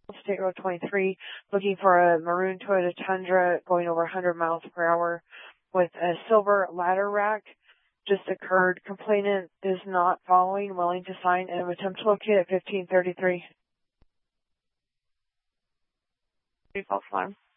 State Road 23, looking for a maroon Toyota Tundra going over 100 miles per hour with a silver ladder rack. Just occurred. Complainant is not following, willing to sign, and attempt to locate at 1533. False alarm.